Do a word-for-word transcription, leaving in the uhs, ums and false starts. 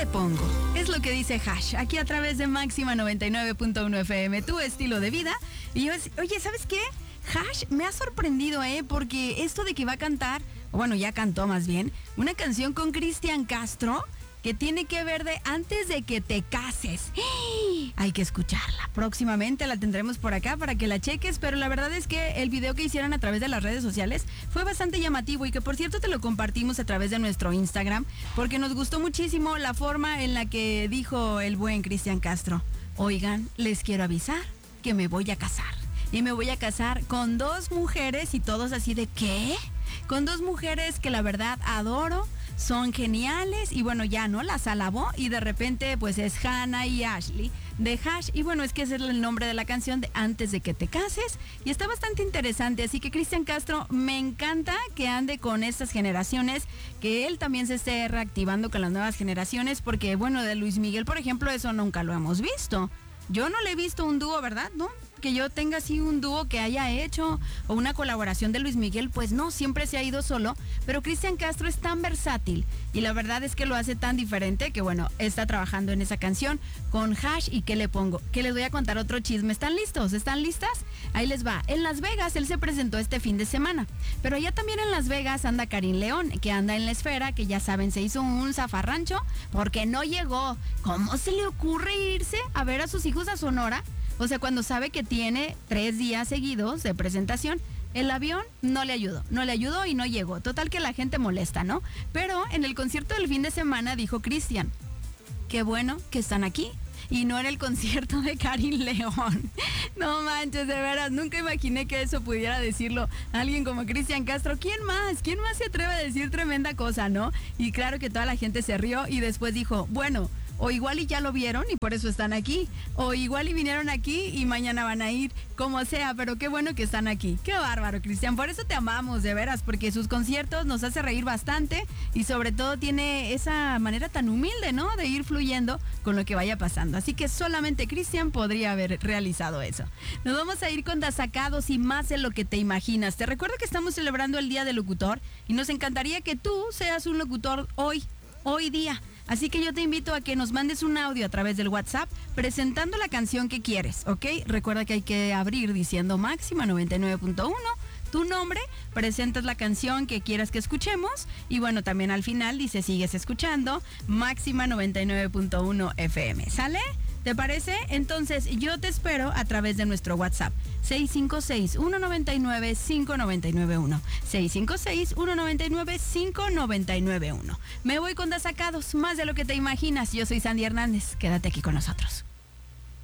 le pongo? Es lo que dice Hash, aquí a través de Máxima noventa y nueve punto uno F M, tu estilo de vida. Y yo, oye, ¿sabes qué? Hash me ha sorprendido, ¿eh? Porque esto de que va a cantar, o bueno, ya cantó más bien, una canción con Cristian Castro que tiene que ver de antes de que te cases. ¡Eh! Hay que escucharla. Próximamente la tendremos por acá para que la cheques, pero la verdad es que el video que hicieron a través de las redes sociales fue bastante llamativo y que por cierto te lo compartimos a través de nuestro Instagram porque nos gustó muchísimo la forma en la que dijo el buen Cristian Castro. Oigan, les quiero avisar que me voy a casar. Y me voy a casar con dos mujeres y todos así de ¿qué? Con dos mujeres que la verdad adoro, son geniales y bueno ya no las alabó y de repente pues es Hannah y Ashley de Hash y bueno es que ese es el nombre de la canción de Antes de que te cases y está bastante interesante, así que Cristian Castro me encanta que ande con estas generaciones, que él también se esté reactivando con las nuevas generaciones porque bueno de Luis Miguel por ejemplo eso nunca lo hemos visto. Yo no le he visto un dúo, ¿verdad? ¿No? Que yo tenga así un dúo que haya hecho o una colaboración de Luis Miguel, pues no, siempre se ha ido solo, pero Cristian Castro es tan versátil y la verdad es que lo hace tan diferente que bueno, está trabajando en esa canción con Hash y ¿qué le pongo? Que les voy a contar otro chisme. ¿Están listos? ¿Están listas? Ahí les va. En Las Vegas él se presentó este fin de semana, pero allá también en Las Vegas anda Karim León, que anda en la esfera, que ya saben, se hizo un zafarrancho porque no llegó. ¿Cómo se le ocurre irse a ver a sus hijos a Sonora? O sea, cuando sabe que tiene tres días seguidos de presentación, el avión no le ayudó, no le ayudó y no llegó. Total que la gente molesta, ¿no? Pero en el concierto del fin de semana dijo Cristian, qué bueno que están aquí y no en el concierto de Karim León. No manches, de veras, nunca imaginé que eso pudiera decirlo alguien como Cristian Castro. ¿Quién más? ¿Quién más se atreve a decir tremenda cosa, no? Y claro que toda la gente se rió y después dijo, bueno, o igual y ya lo vieron y por eso están aquí, o igual y vinieron aquí y mañana van a ir, como sea, pero qué bueno que están aquí. Qué bárbaro, Cristian, por eso te amamos, de veras, porque sus conciertos nos hace reír bastante y sobre todo tiene esa manera tan humilde, ¿no? De ir fluyendo con lo que vaya pasando. Así que solamente Cristian podría haber realizado eso. Nos vamos a ir con Desacados y más de lo que te imaginas. Te recuerdo que estamos celebrando el Día del Locutor y nos encantaría que tú seas un locutor hoy, hoy día. Así que yo te invito a que nos mandes un audio a través del WhatsApp presentando la canción que quieres, ¿ok? Recuerda que hay que abrir diciendo Máxima noventa y nueve punto uno, tu nombre, presentas la canción que quieras que escuchemos y bueno, también al final dice sigues escuchando Máxima noventa y nueve punto uno F M, ¿sale? ¿Te parece? Entonces yo te espero a través de nuestro WhatsApp seis cinco seis, uno nueve nueve, cinco nueve nueve uno seis cinco seis, uno nueve nueve, cinco nueve nueve uno. Me voy con Desacados, más de lo que te imaginas. Yo soy Sandy Hernández, quédate aquí con nosotros.